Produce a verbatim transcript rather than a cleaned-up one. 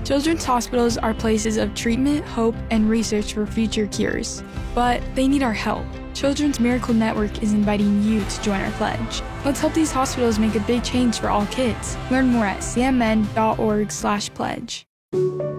Children's hospitals are places of treatment, hope, and research for future cures. But they need our help. Children's Miracle Network is inviting you to join our pledge. Let's help these hospitals make a big change for all kids. Learn more at c m n dot org slash pledge.